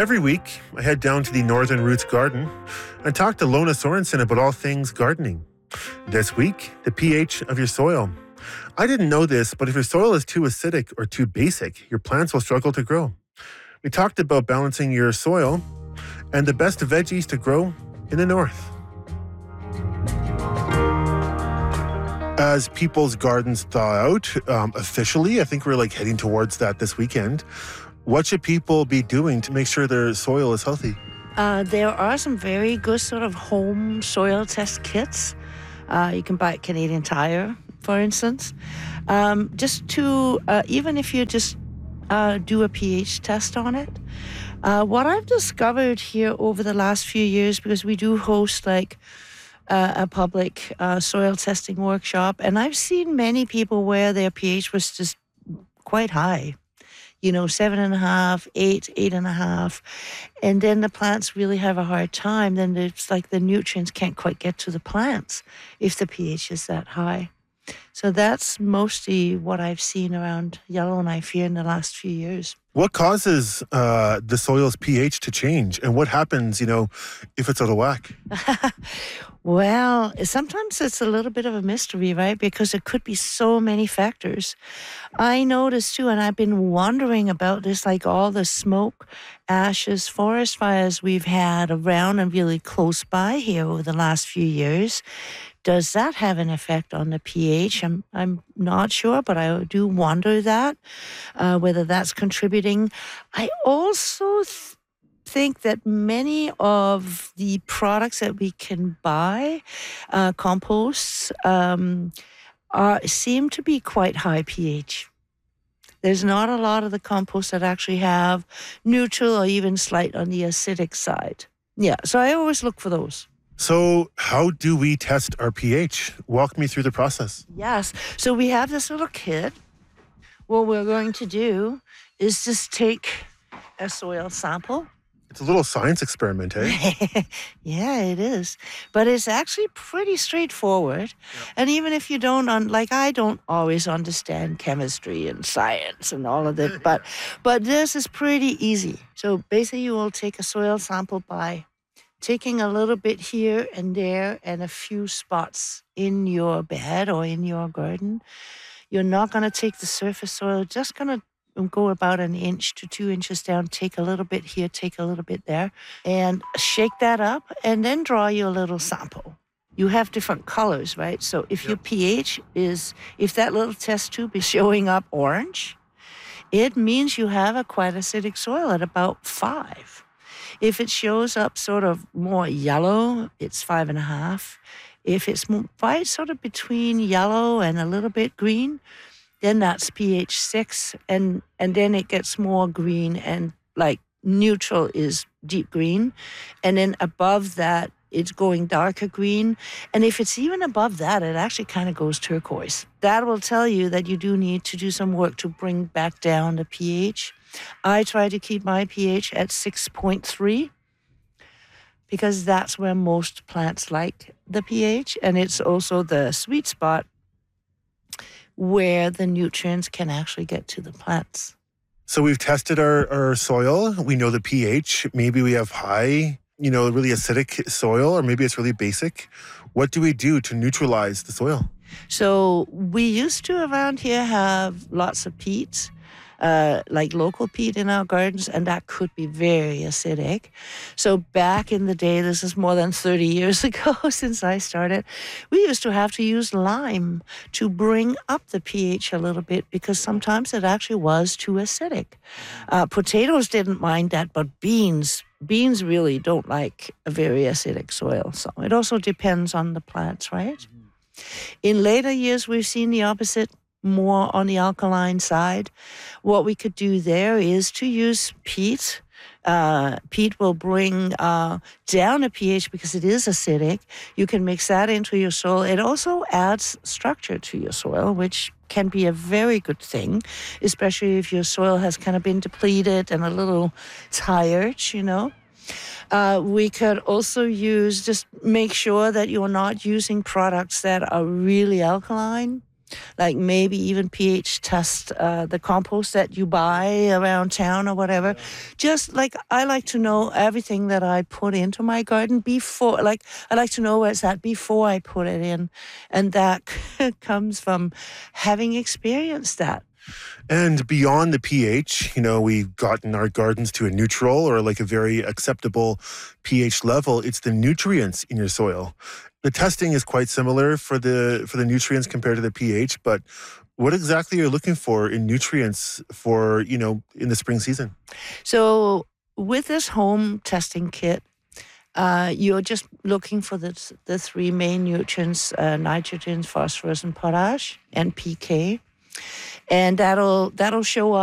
Every week, I head down to the Northern Roots Garden and talk to Lona Sorensen about all things gardening. This week, the pH of your soil. I didn't know this, but if your soil is too acidic or too basic, your plants will struggle to grow. We talked about balancing your soil and the best veggies to grow in the north. As people's gardens thaw out, officially, I think we're heading towards that this weekend. What should people be doing to make sure their soil is healthy? There are some very good sort of home soil test kits. You can buy at Canadian Tire, for instance. Just to, even if you just do a pH test on it. What I've discovered here over the last few years, because we do host a public soil testing workshop, and I've seen many people where their pH was just quite high. 7.5, 8, 8.5. And then the plants really have a hard time. Then it's like the nutrients can't quite get to the plants if the pH is that high. So that's mostly what I've seen around Yellowknife here in the last few years. What causes the soil's pH to change? And what happens, if it's out of whack? Well, sometimes it's a little bit of a mystery, right? Because it could be so many factors. I noticed too, and I've been wondering about this, all the smoke, ashes, forest fires we've had around and really close by here over the last few years. Does that have an effect on the pH? I'm not sure, but I do wonder that, whether that's contributing. I also think that many of the products that we can buy, composts, seem to be quite high pH. There's not a lot of the composts that actually have neutral or even slight on the acidic side. Yeah, so I always look for those. So how do we test our pH? Walk me through the process. Yes. So we have this little kit. What we're going to do is just take a soil sample. It's a little science experiment, eh? Yeah, it is. But it's actually pretty straightforward. Yep. And even if you don't, I don't always understand chemistry and science and all of that, but this is pretty easy. So basically you will take a soil sample by taking a little bit here and there and a few spots in your bed or in your garden. You're not going to take the surface soil, just going to go about 1 inch to 2 inches down, take a little bit here, take a little bit there, and shake that up, and then draw your little sample. You have different colors, right? So if your pH if that little test tube is showing up orange, it means you have a quite acidic soil at about 5. If it shows up sort of more yellow, it's 5.5. If it's right sort of between yellow and a little bit green, then that's pH 6, and then it gets more green, and neutral is deep green, and then above that it's going darker green, and if it's even above that, it actually kind of goes turquoise. That will tell you that you do need to do some work to bring back down the pH. I try to keep my pH at 6.3 because that's where most plants like the pH, and it's also the sweet spot where the nutrients can actually get to the plants. So we've tested our soil. We know the pH. Maybe we have high, really acidic soil, or maybe it's really basic. What do we do to neutralize the soil? So we used to around here have lots of peat, local peat in our gardens, and that could be very acidic. So back in the day, this is more than 30 years ago since I started, we used to have to use lime to bring up the pH a little bit because sometimes it actually was too acidic. Potatoes didn't mind that, but beans really don't like a very acidic soil. So it also depends on the plants, right? In later years, we've seen the opposite, more on the alkaline side. What we could do there is to use peat. Peat will bring down a pH because it is acidic. You can mix that into your soil. It also adds structure to your soil, which can be a very good thing, especially if your soil has kind of been depleted and a little tired, We could also just make sure that you're not using products that are really alkaline. like maybe even pH test the compost that you buy around town or whatever. Just like I like to know everything that I put into my garden before, like I like to know where it's at before I put it in. And that comes from having experienced that. And beyond the pH, we've gotten our gardens to a neutral or like a very acceptable pH level. It's the nutrients in your soil. The testing is quite similar for the nutrients compared to the pH, but what exactly are you looking for in nutrients for, in the spring season? So with this home testing kit, you're just looking for the three main nutrients, nitrogen, phosphorus, and potash, and pK. And that'll show up